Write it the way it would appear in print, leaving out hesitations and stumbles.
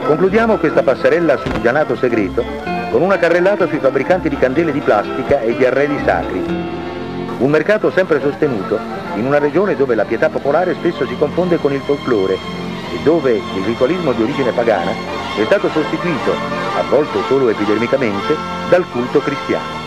Concludiamo questa passerella sul Gianato segreto con una carrellata sui fabbricanti di candele di plastica e di arredi sacri. Un mercato sempre sostenuto in una regione dove la pietà popolare spesso si confonde con il folklore e dove il ritualismo di origine pagana è stato sostituito, a volte solo epidermicamente, dal culto cristiano.